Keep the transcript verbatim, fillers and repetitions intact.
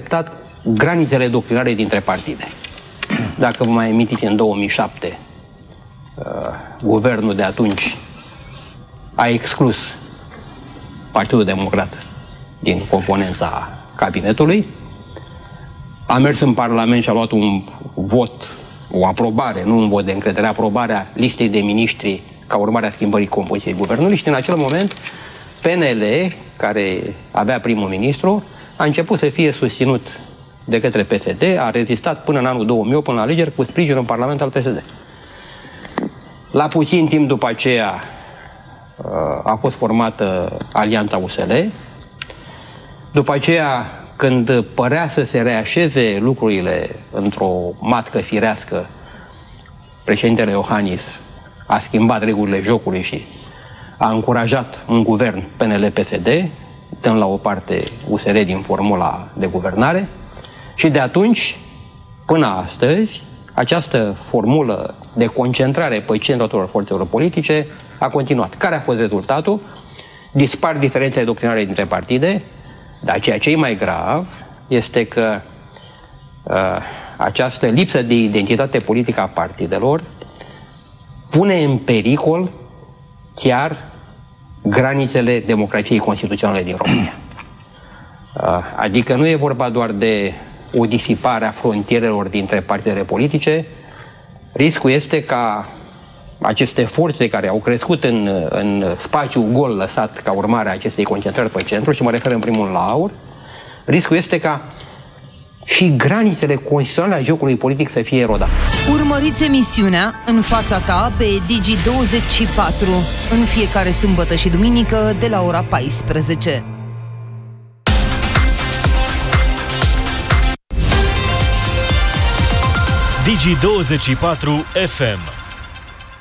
respectat granițele doctrinare dintre partide. Dacă vă mai amintiți, în două mii șapte, uh, guvernul de atunci a exclus Partidul Democrat din componența cabinetului, a mers în Parlament și a luat un vot, o aprobare, nu un vot de încredere, aprobarea listei de miniștri ca urmare a schimbării compoziției guvernului și în acel moment P N L, care avea primul ministru, a început să fie susținut de către P S D, a rezistat până în anul două mii opt, până la alegeri, cu sprijin în Parlament al P S D. La puțin timp după aceea a fost formată Alianța U S L. După aceea, când părea să se reașeze lucrurile într-o matcă firească, președintele Iohannis a schimbat regulile jocului și a încurajat un guvern P N L P S D, dând la o parte U S R din formula de guvernare, și de atunci, până astăzi, această formulă de concentrare pe centrul tuturor forțelor politice a continuat. Care a fost rezultatul? Dispar diferențele doctrinare dintre partide, dar ceea ce e mai grav este că uh, această lipsă de identitate politică a partidelor pune în pericol chiar granițele democrației constituționale din România. Uh, adică nu e vorba doar de o disipare a frontierelor dintre partidele politice, riscul este ca aceste forțe care au crescut în, în spațiul gol lăsat ca urmare a acestei concentrări pe centru, și mă refer în primul la AUR, riscul este ca și granițele constituționale a jocului politic să fie erodate. Urmăriți emisiunea În fața ta pe Digi douăzeci și patru în fiecare sâmbătă și duminică de la ora paisprezece. Digi douăzeci și patru F M